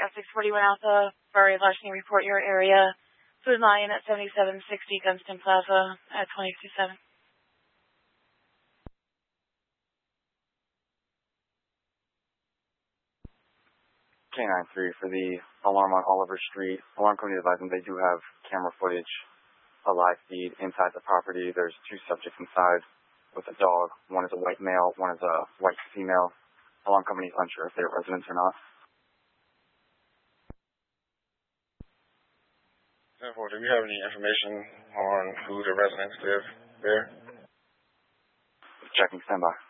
at 641 Alpha for a larceny report your area. Food Lion at 7760 Gunston Plaza at 227. K93 for the alarm on Oliver Street. Alarm company advising they do have camera footage, a live feed inside the property. There's two subjects inside with a dog. One is a white male, one is a white female. Alarm company is unsure if they're residents or not. Therefore, do we have any information on who the residents live there? Checking, standby.